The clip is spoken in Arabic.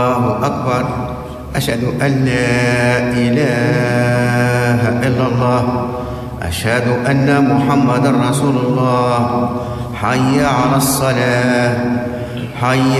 الله أكبر. أشهد أن لا إله إلا الله. أشهد أن محمدا رسول الله. حي على الصلاة. حي